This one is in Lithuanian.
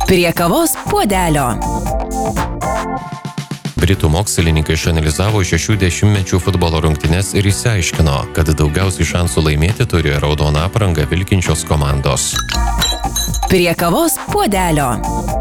Prie kavos puodelio. Britų mokslininkai išanalizavo 60 futbolo rungtynes ir išsiaiškino, kad daugiausiai šansų laimėti turi raudoną aprangą vilkinčios komandos. Prie kavos puodelio.